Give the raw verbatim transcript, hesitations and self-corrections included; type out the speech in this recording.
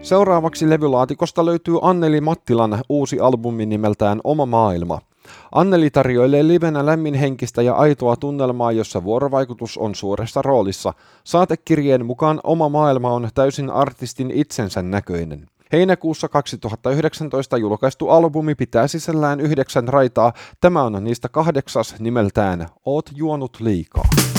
Seuraavaksi levylaatikosta löytyy Anneli Mattilan uusi albumi nimeltään Oma maailma. Anneli tarjoilee livenä lämminhenkistä ja aitoa tunnelmaa, jossa vuorovaikutus on suuressa roolissa. Saatekirjeen mukaan Oma maailma on täysin artistin itsensä näköinen. Heinäkuussa kaksituhattayhdeksäntoista julkaistu albumi pitää sisällään yhdeksän raitaa. Tämä on niistä kahdeksas nimeltään Oot juonut liikaa.